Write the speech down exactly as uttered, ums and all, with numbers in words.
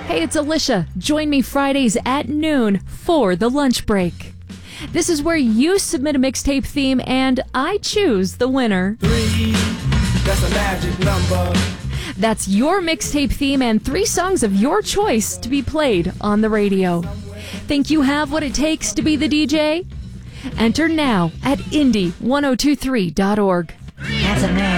Hey, it's Alicia. Join me Fridays at noon for the lunch break. This is where you submit a mixtape theme and I choose the winner. Three, that's a magic number. That's your mixtape theme and three songs of your choice to be played on the radio. Think you have what it takes to be the D J? Enter now at indie ten twenty-three dot org. That's a man.